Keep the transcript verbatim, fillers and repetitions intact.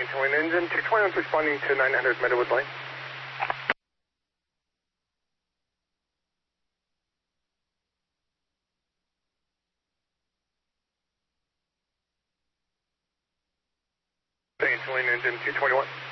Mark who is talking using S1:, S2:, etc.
S1: Saint Helene engine, two twenty-one's responding to nine hundred Meadowood Lane. Saint Helene engine, two twenty-one.